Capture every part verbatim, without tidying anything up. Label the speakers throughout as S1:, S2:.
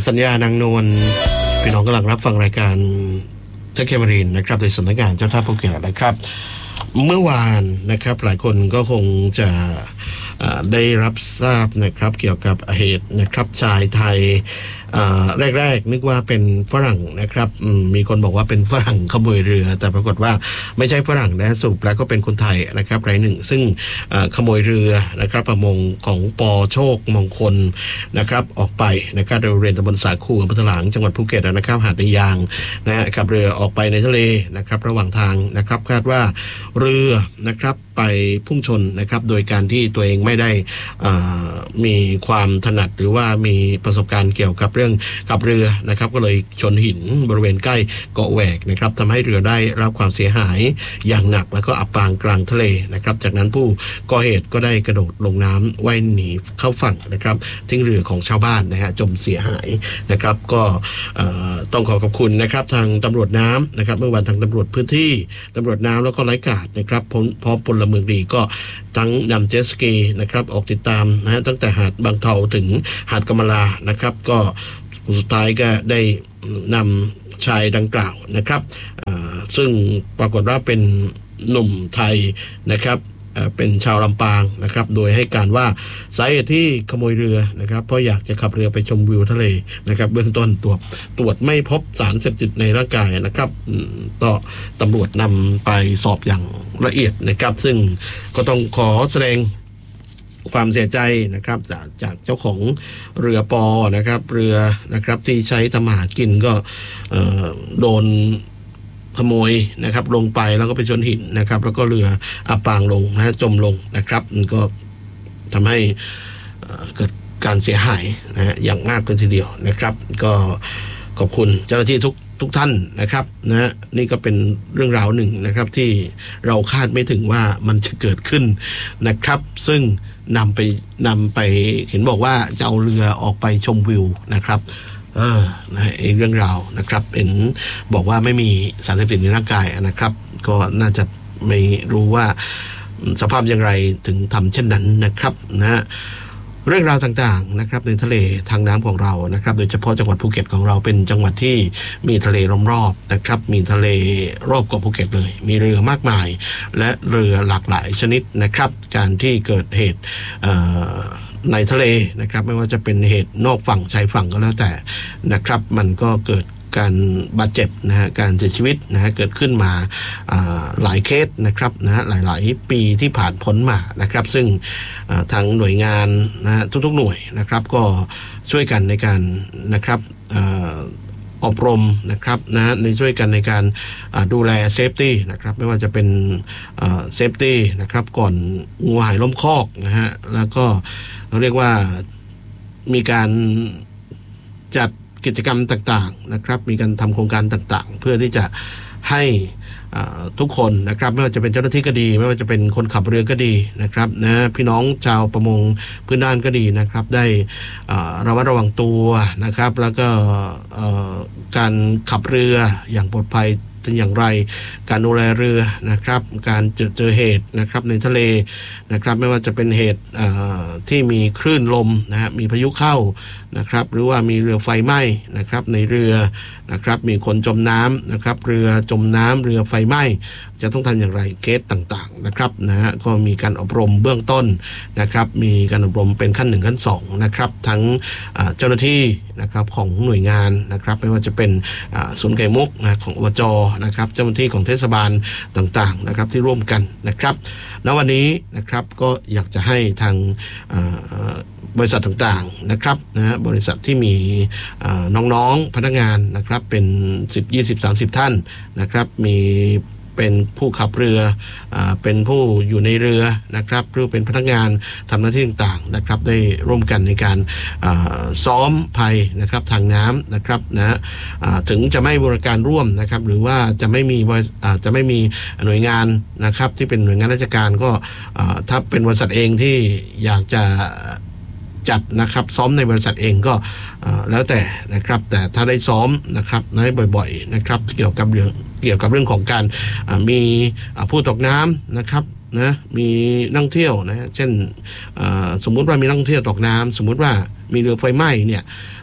S1: สัญญานางนวลพี่น้องกำลังรับฟังรายการเจ้าเคมารีนนะครับโดยสำนักงานเจ้าท่าภูเก็ตนะครับเมื่อวานนะครับหลายคนก็คงจะได้รับทราบนะครับเกี่ยวกับเหตุนะครับชายไทยแรกๆนึกว่าเป็นฝรั่งนะครับมีคนบอกว่าเป็นฝรั่งขโมยเรือแต่ปรากฏว่าไม่ใช่ฝรั่งนะสรุปแล้วก็เป็นคนไทยนะครับรายหนึ่งซึ่งขโมยเรือนะครับประมงของปอโชคมงคลนะครับออกไปนะครับโดยบริเวณตำบลสาคูอำเภอถลางจังหวัดภูเก็ตนะครับหาดในยางนะฮะขับเรือออกไปในทะเลนะครับระหว่างทางนะครับคาดว่าเรือนะครับไปพุ่งชนนะครับโดยการที่ตัวเองไม่ได้มีความถนัดหรือว่ามีประสบการณ์เกี่ยวกับเรื่องขับเรือนะครับก็เลยชนหินบริเวณใกล้เกาะแหวกนะครับทำให้เรือได้รับความเสียหายอย่างหนักแล้วก็อับปางกลางทะเลนะครับจากนั้นผู้ก่อเหตุก็ได้กระโดดลงน้ำว่ายหนีเข้าฝั่งนะครับทิ้งเรือของชาวบ้านนะฮะจมเสียหายนะครับก็ต้องขอขอบคุณนะครับทางตำรวจน้ำนะครับเมื่อวันทางตำรวจพื้นที่ตำรวจน้ำแล้วก็ไลฟ์การ์ดนะครับพร้อมพลเมืองดีก็ทั้งนำเจ็ตสกีนะครับออกติดตามนะฮะตั้งแต่หาดบางเทาถึงหาดกำมะลานะครับก็สุดท้ายก็ได้นำชายดังกล่าวนะครับซึ่งปรากฏว่าเป็นหนุ่มไทยนะครับเป็นชาวลำปางนะครับโดยให้การว่าสาเหตุที่ขโมยเรือนะครับเพราะอยากจะขับเรือไปชมวิวทะเลนะครับเบื้องต้นตรวจตรวจไม่พบสารเสพติดในร่างกายนะครับต่อตำรวจนำไปสอบอย่างละเอียดนะครับซึ่งก็ต้องขอแสดงความเสียใจนะครับจากจากเจ้าของเรือปอนะครับเรือนะครับที่ใช้ทำมาหากินก็โดนขโมยนะครับลงไปแล้วก็ไปชนหินนะครับแล้วก็เรืออับปางลงนะจมลงนะครับมันก็ทำให้เกิดการเสียหายนะฮะอย่างมากเลยทีเดียวนะครับก็ขอบคุณเจ้าหน้าที่ทุกทุกท่านนะครับนะนี่ก็เป็นเรื่องราวหนึ่งนะครับที่เราคาดไม่ถึงว่ามันจะเกิดขึ้นนะครับซึ่งนำไปนำไปเห็นบอกว่าจะเอาเรือออกไปชมวิวนะครับเออนะไอ้เรื่องราวนะครับเป็นบอกว่าไม่มีสารเสพติดในร่างกายนะครับก็น่าจะไม่รู้ว่าสภาพอย่างไรถึงทำเช่นนั้นนะครับนะเรื่องราวต่างๆนะครับในทะเลทางน้ำของเรานะครับโดยเฉพาะจังหวัดภูเก็ตของเราเป็นจังหวัดที่มีทะเลล้อมรอบนะครับมีทะเลรอบเกาะภูเก็ตเลยมีเรือมากมายและเรือหลากหลายชนิดนะครับการที่เกิดเหตุในทะเลนะครับไม่ว่าจะเป็นเหตุนอกฝั่งชายฝั่งก็แล้วแต่นะครับมันก็เกิดการบาดเจ็บนะฮะการเสียชีวิตนะฮะเกิดขึ้นมาหลายเคสนะครับนะฮะหลายๆปีที่ผ่านพ้นมานะครับซึ่งทางหน่วยงานนะทุกๆหน่วยนะครับก็ช่วยกันในการนะครับอบรมนะครับนะในช่วยกันในการดูแลเซฟตี้นะครับไม่ว่าจะเป็นเซฟตี้นะครับก่อนงูหายล้มคอกนะฮะแล้วก็เรียกว่ามีการจัดกิจกรรมต่างๆนะครับมีการทำโครงการต่างๆเพื่อที่จะให้ทุกคนนะครับไม่ว่าจะเป็นเจ้าหน้าที่ก็ดีไม่ว่าจะเป็นคนขับเรือก็ดีนะครับนะพี่น้องชาวประมงพื้นด้านก็ดีนะครับได้ระมัดระวังตัวนะครับแล้วก็การขับเรืออย่างปลอดภัยอย่างไรการดูแลเรือนะครับการเจอเจอเหตุนะครับในทะเลนะครับไม่ว่าจะเป็นเหตุที่มีคลื่นลมนะฮะมีพายุเข้านะครับหรือว่ามีเรือไฟไหม้นะครับในเรือนะครับมีคนจมน้ำนะครับเรือจมน้ำเรือไฟไหม้จะต้องทำอย่างไรเคสต่างๆนะครับนะฮะก็มีการอบรมเบื้องต้นนะครับมีการอบรมเป็นขั้นหนึ่งขั้นสองนะครับทั้งเจ้าหน้าที่นะครับของหน่วยงานนะครับไม่ว่าจะเป็นศูนย์ไก่มุกนะของอบจนะครับเจ้าหน้าที่ของเทศบาลต่างๆนะครับที่ร่วมกันนะครับณวันนี้นะครับก็อยากจะให้ทางบริษัทต่างๆนะครับนะบริษัทที่มีน้องๆพนักงานนะครับเป็นสิบ ยี่สิบ สามสิบท่านนะครับมีเป็นผู้ขับเรืออ่าเป็นผู้อยู่ในเรือนะครับหรือเป็นพนักงานทำหน้าที่ต่างๆนะครับได้ร่วมกันในการอ่าซ้อมภัยนะครับทางน้ำนะครับนะอ่าถึงจะไม่บริการร่วมนะครับหรือว่าจะไม่มีอ่าจะไม่มีหน่วยงานนะครับที่เป็นหน่วยงานราชการก็อ่าถ้าเป็นบริษัทเองที่อยากจะจัดนะครับซ้อมในบริษัทเองก็แล้วแต่นะครับแต่ถ้าได้ซ้อมนะครับให้บ่อยๆนะครับเกี่ยวกับเรื่องเกี่ยวกับเรื่องของการมีผู้ตกน้ำนะครับนะมีนักท่องเที่ยวนะเช่นสมมุติว่ามีนักท่องเที่ยวตกน้ำสมมุติว่ามีเรือไฟไหม้เนี่ย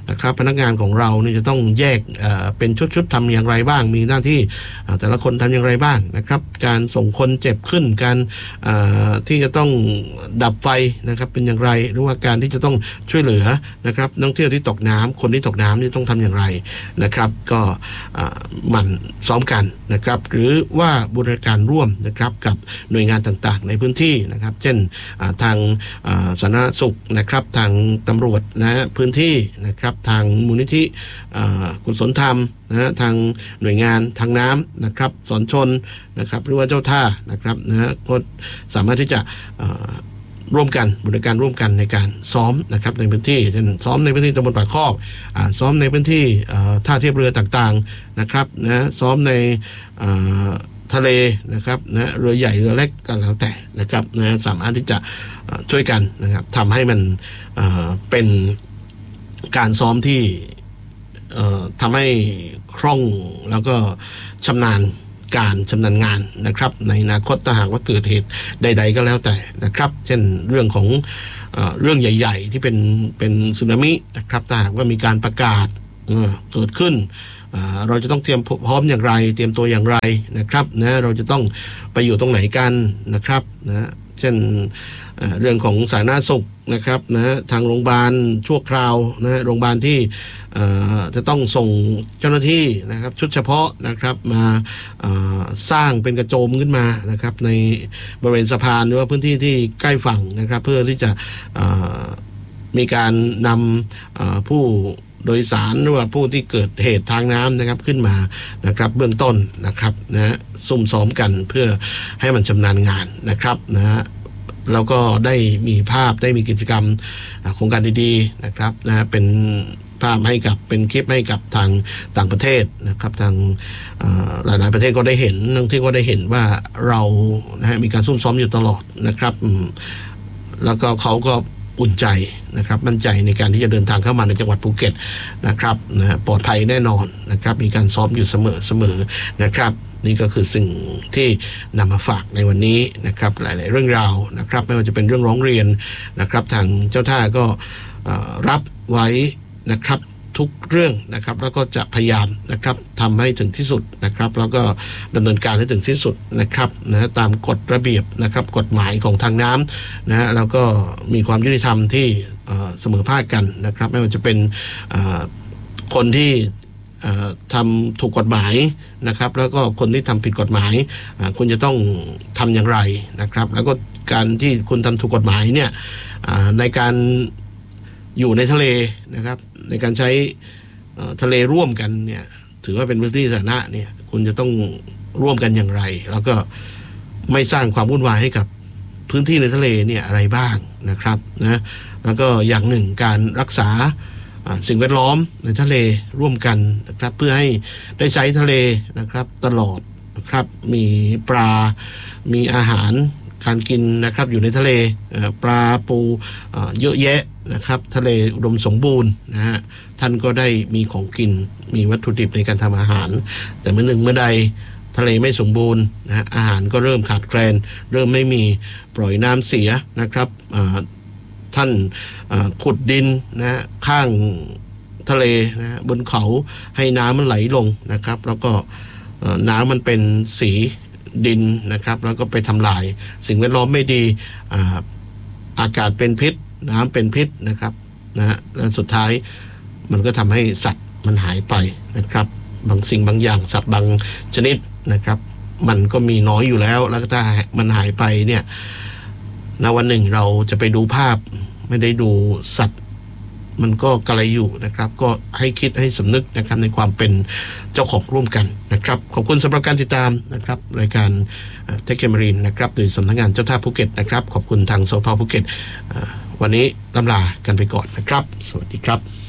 S1: นะครับพนักงานของเราเนี่ยจะต้องแยกเป็นชุดๆทำอย่างไรบ้างมีหน้าที่แต่ละคนทำอย่างไรบ้างนะครับการส่งคนเจ็บขึ้นการที่จะต้องดับไฟนะครับเป็นอย่างไรหรือว่าการที่จะต้องช่วยเหลือนะครับนักท่องเที่ยวที่ตกน้ำคนที่ตกน้ำนี่ต้องทำอย่างไรนะครับก็หมั่นซ้อมกันนะครับหรือว่าบูรณาการร่วมนะครับกับหน่วยงานต่างๆในพื้นที่นะครับเช่นทางสาธารณสุขนะครับทางตำรวจนะพื้นที่นะครับทางมูลนิธิกุศลธรรมนะทางหน่วยงานทางน้ำนะครับสอนชนนะครับหรือว่าเจ้าท่านะครับนะก็สามารถที่จะร่วมกันบริการร่วมกันในการซ้อมนะครับในพื้นที่เช่นซ้อมในพื้นที่ตำบลปากคอกซ้อมในพื้นที่ท่าเทียบเรือต่างๆนะครับนะซ้อมในทะเลนะครับนะเรือใหญ่เรือเล็กก็แล้วแต่นะครับนะสามารถที่จะช่วยกันนะครับทำให้มันเป็นการซ้อมที่ทำให้คล่องแล้วก็ชำนาญการชำนาญงานนะครับในอนาคตถ้าหากว่าเกิดเหตุใดๆก็แล้วแต่นะครับเช่นเรื่องของเอ่อเรื่องใหญ่ๆที่เป็นเป็นสึนามินะครับถ้าหากว่ามีการประกาศเอ่อเกิดขึ้นเราจะต้องเตรียมพร้อมอย่างไรเตรียมตัวอย่างไรนะครับนะเราจะต้องไปอยู่ตรงไหนกันนะครับนะเช่นเรื่องของสาธารณสุขนะครับนะทางโรงพยาบาลชั่วคราวนะโรงพยาบาลที่จะต้องส่งเจ้าหน้าที่นะครับชุดเฉพาะนะครับมาสร้างเป็นกระโจมขึ้นมานะครับในบริเวณสะพานหรือว่าพื้นที่ที่ใกล้ฝั่งนะครับเพื่อที่จะมีการนำผู้โดยสารหรือว่าผู้ที่เกิดเหตุทางน้ำนะครับขึ้นมานะครับเบื้องต้นนะครับนะซุ่มซ้อมกันเพื่อให้มันชำนาญงานนะครับนะแล้วก็ได้มีภาพได้มีกิจกรรมโครงการดีๆนะครับนะเป็นภาพให้กับเป็นคลิปให้กับทางต่างประเทศนะครับทางหลายๆประเทศก็ได้เห็นทั้งที่ก็ได้เห็นว่าเรานะฮะมีการซุ่มซ้อมอยู่ตลอดนะครับแล้วก็เขาก็อุ่นใจนะครับมั่นใจในการที่จะเดินทางเข้ามาในจังหวัดภูเก็ตนะครับนะปลอดภัยแน่นอนนะครับมีการซ้อมอยู่เสมอๆนะครับนี่ก็คือสิ่งที่นำมาฝากในวันนี้นะครับหลายๆเรื่องราวนะครับไม่ว่าจะเป็นเรื่องร้องเรียนนะครับทางเจ้าท่าก็รับไว้นะครับทุกเรื่องนะครับแล้วก็จะพยายามนะครับทำให้ถึงที่สุดนะครับแล้วก็ดำเนินการให้ถึงที่สุดนะครับนะตามกฎระเบียบนะครับกฎหมายของทางน้ำนะแล้วก็มีความยุติธรรมที่เสมอภาคกันนะครับไม่ว่าจะเป็นคนที่ทำถูกกฎหมายนะครับแล้วก็คนที่ทำผิดกฎหมายคุณจะต้องทำอย่างไรนะครับแล้วก็การที่คุณทำถูกกฎหมายเนี่ยในการอยู่ในทะเลนะครับในการใช้ทะเลร่วมกันเนี่ยถือว่าเป็นพื้นที่สาธารณะเนี่ยคุณจะต้องร่วมกันอย่างไรแล้วก็ไม่สร้างความวุ่นวายให้กับพื้นที่ในทะเลเนี่ยอะไรบ้างนะครับนะแล้วก็อย่างหนึ่งการรักษาสิ่งแวดล้อมในทะเลร่วมกันนะครับเพื่อให้ได้ใช้ทะเลนะครับตลอดนะครับมีปลามีอาหารการกินนะครับอยู่ในทะเลปลาปูเยอะแยะนะครับทะเลอุดมสมบูรณ์นะฮะท่านก็ได้มีของกินมีวัตถุดิบในการทำอาหารแต่เมื่อหนึ่งเมื่อใดทะเลไม่สมบูรณ์นะฮะอาหารก็เริ่มขาดแคลนเริ่มไม่มีปล่อยน้ำเสียนะครับท่านขุดดินนะข้างทะเลนะบนเขาให้น้ำมันไหลลงนะครับแล้วก็น้ำมันเป็นสีดินนะครับแล้วก็ไปทำลายสิ่งแวดล้อมไม่ดีอาอากาศเป็นพิษน้ำเป็นพิษนะครับนะฮะและสุดท้ายมันก็ทำให้สัตว์มันหายไปนะครับบางสิ่งบางอย่างสัตว์บางชนิดนะครับมันก็มีน้อยอยู่แล้วแล้วถ้ามันหายไปเนี่ยณวันหนึ่งเราจะไปดูภาพไม่ได้ดูสัตว์มันก็กระไรอยู่นะครับก็ให้คิดให้สำนึกนะครับในความเป็นเจ้าของร่วมกันนะครับขอบคุณสำหรับการติดตามนะครับรายการเทคเคมารีนนะครับโดยสำนักงานเจ้าท่าภูเก็ตนะครับขอบคุณทางสทภูเก็ตวันนี้ลำลากันไปก่อนนะครับสวัสดีครับ